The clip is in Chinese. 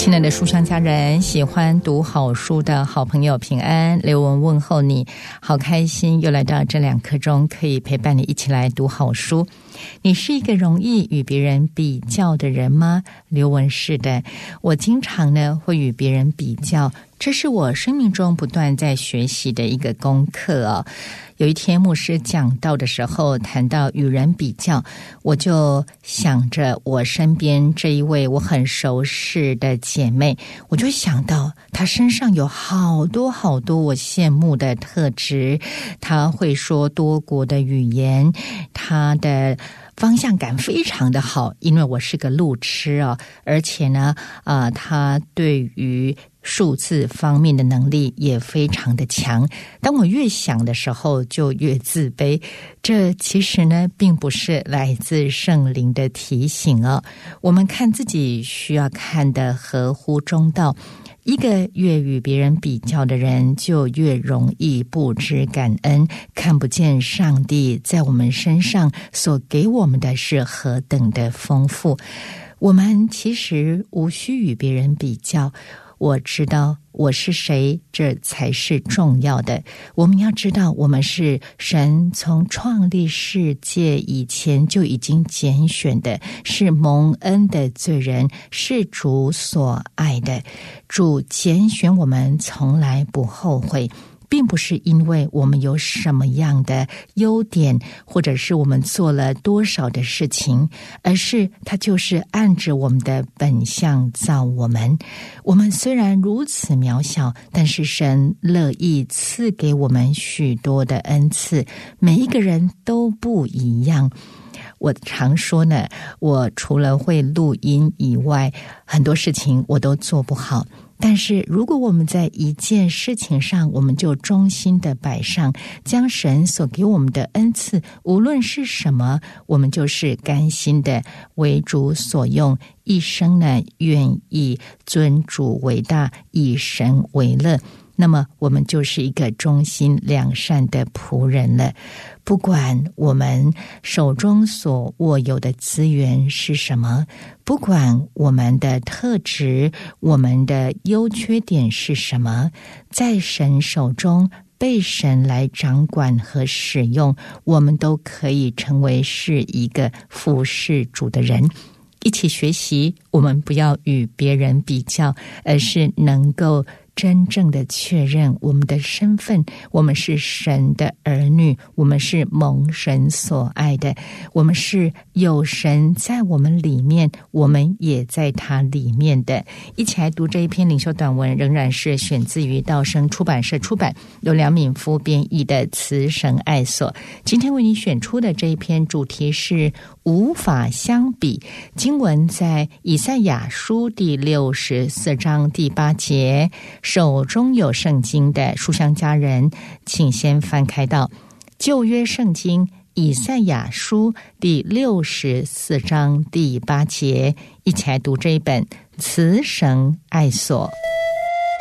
亲爱的书香家人，喜欢读好书的好朋友平安，刘文问候你，好开心又来到这2刻钟，可以陪伴你一起来读好书。你是一个容易与别人比较的人吗？刘文是的，我经常呢会与别人比较，这是我生命中不断在学习的一个功课哦。有一天牧师讲道的时候谈到与人比较，我就想着我身边这一位我很熟识的姐妹，我就想到她身上有好多好多我羡慕的特质。她会说多国的语言，她的方向感非常的好，因为我是个路痴哦，而且呢，她对于数字方面的能力也非常的强。当我越想的时候就越自卑，这其实呢并不是来自圣灵的提醒哦。我们看自己需要看得合乎中道，一个越与别人比较的人就越容易不知感恩，看不见上帝在我们身上所给我们的是何等的丰富。我们其实无需与别人比较，我知道我是谁，这才是重要的。我们要知道我们是神从创立世界以前就已经拣选的，是蒙恩的罪人，是主所爱的。主拣选我们从来不后悔，并不是因为我们有什么样的优点，或者是我们做了多少的事情，而是他就是按着我们的本相造我们。我们虽然如此渺小，但是神乐意赐给我们许多的恩赐，每一个人都不一样。我常说呢，我除了会录音以外，很多事情我都做不好。但是如果我们在一件事情上，我们就忠心的摆上，将神所给我们的恩赐，无论是什么，我们就是甘心的为主所用，一生呢愿意尊主为大，以神为乐，那么我们就是一个忠心良善的仆人了。不管我们手中所握有的资源是什么，不管我们的特质，我们的优缺点是什么，在神手中被神来掌管和使用，我们都可以成为是一个服侍主的人。一起学习，我们不要与别人比较，而是能够真正的确认我们的身份，我们是神的儿女，我们是蒙神所爱的，我们是有神在我们里面，我们也在他里面的。一起来读这一篇领袖短文，仍然是选自于道生出版社出版，由梁敏夫编译的《慈神爱所》。今天为你选出的这一篇主题是无法相比，经文在以赛亚书第64章第8节。手中有圣经的书香家人，请先翻开到旧约圣经以赛亚书第64章第8节，一起来读这一本慈神爱所。